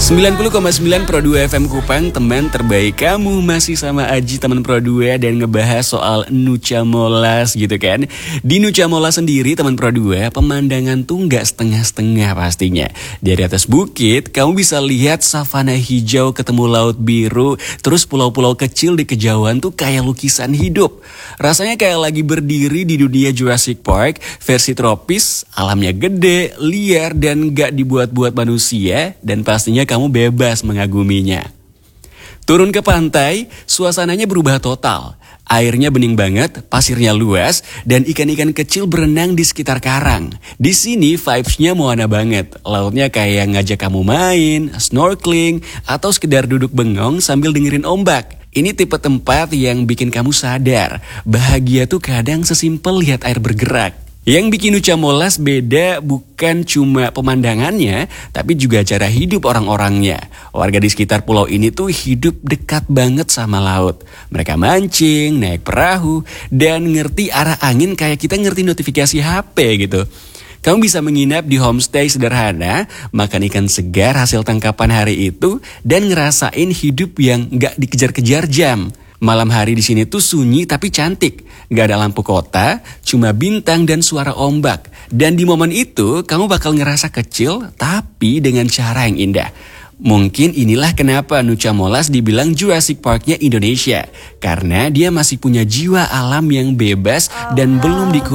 90,9 Pro 2 FM Kupang, teman terbaik kamu. Masih sama Aji, teman Pro 2, dan ngebahas soal Nucha Molas gitu kan. Di Nucha Molas sendiri, teman Pro 2, pemandangan tuh nggak setengah-setengah pastinya. Dari atas bukit, kamu bisa lihat savana hijau ketemu laut biru, terus pulau-pulau kecil di kejauhan tuh kayak lukisan hidup. Rasanya kayak lagi berdiri di dunia Jurassic Park, versi tropis, alamnya gede, liar, dan nggak dibuat-buat manusia, dan pastinya kamu bebas mengaguminya. Turun ke pantai, suasananya berubah total. Airnya bening banget, pasirnya luas, dan ikan-ikan kecil berenang di sekitar karang. Di sini vibes-nya Moana banget. Lautnya kayak ngajak kamu main, snorkeling, atau sekedar duduk bengong sambil dengerin ombak. Ini tipe tempat yang bikin kamu sadar, bahagia tuh kadang sesimpel lihat air bergerak. Yang bikin Nucha Molas beda bukan cuma pemandangannya, tapi juga cara hidup orang-orangnya. Warga di sekitar pulau ini tuh hidup dekat banget sama laut. Mereka mancing, naik perahu, dan ngerti arah angin kayak kita ngerti notifikasi HP gitu. Kamu bisa menginap di homestay sederhana, makan ikan segar hasil tangkapan hari itu, dan ngerasain hidup yang gak dikejar-kejar jam. Malam hari di sini tuh sunyi tapi cantik. Gak ada lampu kota, cuma bintang dan suara ombak. Dan di momen itu kamu bakal ngerasa kecil tapi dengan cara yang indah. Mungkin inilah kenapa Nucha Molas dibilang Jurassic Park-nya Indonesia. Karena dia masih punya jiwa alam yang bebas dan belum dikurangi